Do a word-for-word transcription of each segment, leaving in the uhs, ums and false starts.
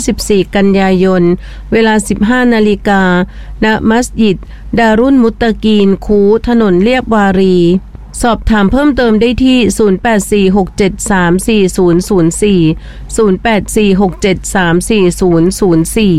สิบสี่กันยายนเวลา สิบห้านาฬิกา ณ มัสยิด ดารุลมุตตะกีน คูถนนเลียบวารีสอบถามเพิ่มเติมได้ที่ ศูนย์ แปด สี่ หก เจ็ด สาม สี่ ศูนย์ ศูนย์ สี่ ศูนย์ แปด สี่ หก เจ็ด สาม สี่ ศูนย์ ศูนย์ สี่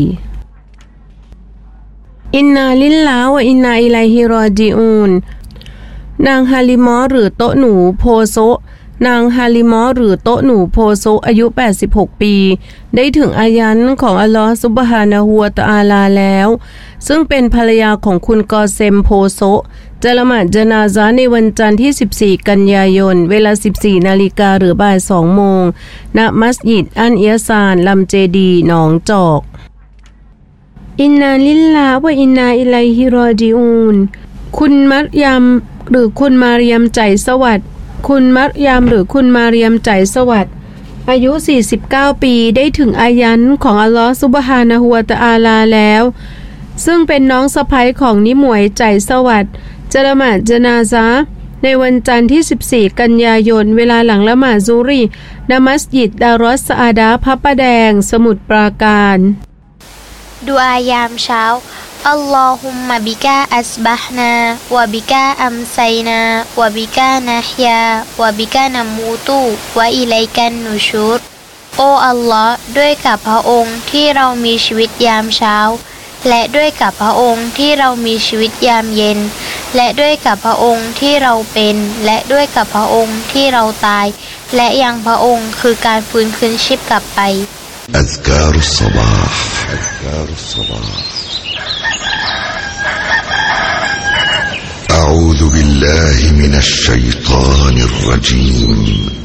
อินนาลิลลาห์วะอินนาอิลัยฮิรอญิอูนนางฮาลิมอหรือโตหนูโพโซนางฮาลิมอหรือโตหนูโพโซอายุแปดสิบหกปีได้ถึงอายันของอัลลอฮฺซุบฮานะฮูวะตะอาลาแล้วซึ่งเป็นภรรยาของคุณกอเซมโพโซจะละหมาดญะนาซะห์ในวันจันทร์ที่สิบสี่กันยายนเวลา สิบสี่นาฬิกาหรือบ่ายสองโมงณมัสยิดอันเอียซานลำเจดีหนองจอกอินนาลิลลาห์วะอินนาอิลัยฮิรอญิอูนคุณมัรยมหรือคุณมาเรียมใจสวัสดิ์คุณมัรยมหรือคุณมาเรียมใจสวัสดิ์อายุสี่สิบเก้าปีได้ถึงอายันของอัลลอฮฺซุบฮานะฮูวะตะอาลาแล้วซึ่งเป็นน้องสะใภ้ของนิหมวยใจสวัสดิ์จะละหมาดญะนาซะห์ในวันจันทร์ที่สิบสี่กันยายนเวลาหลังละหมาดซุรีณมัสยิดดารอสซะอาดะห์พระประแดงสมุทรปราการดุอายามเช้าอัลลอฮุมมะบิกาอัสบะฮ์นาวะบิกาอัมไซนาวะบิกานะฮยาวะบิกานะมูตุวะอิลัยกันนุชูรโออัลลอฮ์ด้วยกับพระองค์ที่เรามีชีวิตยามเช้าและด้วยกับพระองค์ที่เรามีชีวิตยามเย็นและด้วยกับพระองค์ที่เราเป็นและด้วยกับพระองค์ที่เราตายและยังพระองค์คือการฟื้นคืนชีพกลับไปอัซการุศศอบาฮ์อัซการุศศอบาฮ์ أعوذ بالله من الشيطان الرجيم